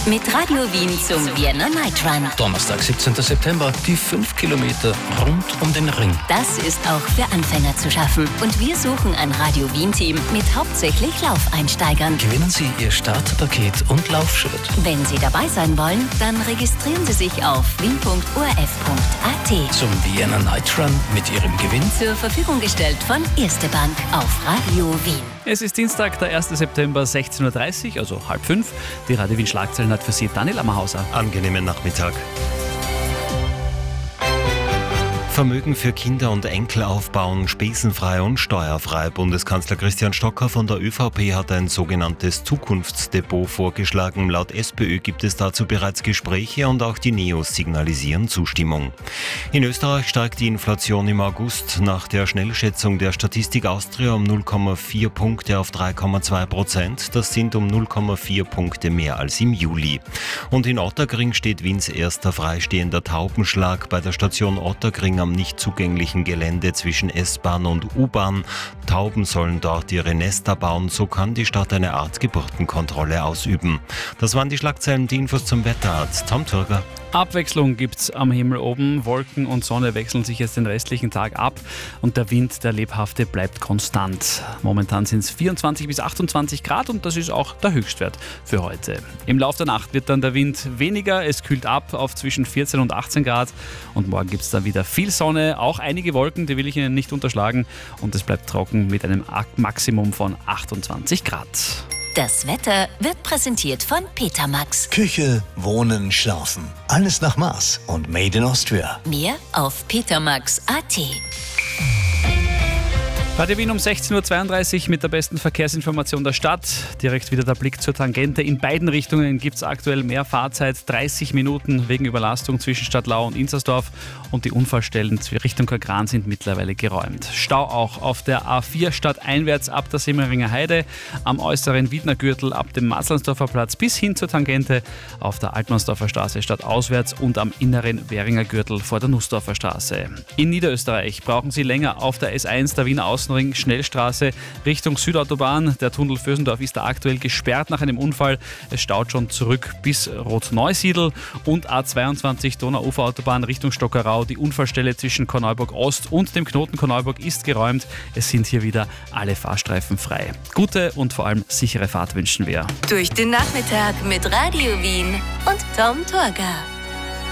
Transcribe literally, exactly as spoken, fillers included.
Mit Radio Wien zum Vienna Night Run. Donnerstag, siebzehnten September, die fünf Kilometer rund um den Ring. Das ist auch für Anfänger zu schaffen. Und wir suchen ein Radio Wien-Team mit hauptsächlich Laufeinsteigern. Gewinnen Sie Ihr Startpaket und Laufshirt. Wenn Sie dabei sein wollen, dann registrieren Sie sich auf wien punkt o r f punkt a t. Zum Vienna Night Run mit Ihrem Gewinn. Zur Verfügung gestellt von Erste Bank auf Radio Wien. Es ist Dienstag, der ersten September, sechzehn Uhr dreißig, also halb fünf. Die Radio Wien Schlagzeilen hat für Sie Daniel Ammerhauser. Angenehmen Nachmittag. Vermögen für Kinder und Enkel aufbauen, spesenfrei und steuerfrei. Bundeskanzler Christian Stocker von der ÖVP hat ein sogenanntes Zukunftsdepot vorgeschlagen. Laut SPÖ gibt es dazu bereits Gespräche und auch die Neos signalisieren Zustimmung. In Österreich steigt die Inflation im August nach der Schnellschätzung der Statistik Austria um null Komma vier Punkte auf drei Komma zwei Prozent. Das sind um null Komma vier Punkte mehr als im Juli. Und in Otterkring steht Wiens erster freistehender Taubenschlag bei der Station Otterkring am nicht zugänglichen Gelände zwischen S-Bahn und U-Bahn. Tauben sollen dort ihre Nester bauen, so kann die Stadt eine Art Geburtenkontrolle ausüben. Das waren die Schlagzeilen, die Infos zum Wetter hat Tom Turger. Abwechslung gibt's am Himmel oben. Wolken und Sonne wechseln sich jetzt den restlichen Tag ab und der Wind, der lebhafte, bleibt konstant. Momentan sind es vierundzwanzig bis achtundzwanzig Grad und das ist auch der Höchstwert für heute. Im Laufe der Nacht wird dann der Wind weniger, es kühlt ab auf zwischen vierzehn und achtzehn Grad und morgen gibt es dann wieder viel Sonne, auch einige Wolken, die will ich Ihnen nicht unterschlagen und es bleibt trocken mit einem Maximum von achtundzwanzig Grad. Das Wetter wird präsentiert von Petermax. Küche, Wohnen, Schlafen. Alles nach Maß und made in Austria. Mehr auf petermax punkt a t. Radio Wien um sechzehn Uhr zweiunddreißig mit der besten Verkehrsinformation der Stadt. Direkt wieder der Blick zur Tangente. In beiden Richtungen gibt es aktuell mehr Fahrzeit, dreißig Minuten wegen Überlastung zwischen Stadtlau und Inzersdorf. Und die Unfallstellen Richtung Kagran sind mittlerweile geräumt. Stau auch auf der A vier stadteinwärts ab der Semmeringer Heide, am äußeren Wiedner Gürtel ab dem Matzlandsdorfer Platz bis hin zur Tangente, auf der Altmannsdorfer Straße stadtauswärts und am inneren Währinger Gürtel vor der Nussdorfer Straße. In Niederösterreich brauchen Sie länger auf der S eins der Wiener Außenring Schnellstraße Richtung Südautobahn. Der Tunnel Vösendorf ist da aktuell gesperrt nach einem Unfall. Es staut schon zurück bis Rotneusiedl und A zweiundzwanzig Donauuferautobahn Richtung Stockerau. Die Unfallstelle zwischen Korneuburg Ost und dem Knoten Korneuburg ist geräumt. Es sind hier wieder alle Fahrstreifen frei. Gute und vor allem sichere Fahrt wünschen wir. Durch den Nachmittag mit Radio Wien und Tom Turger.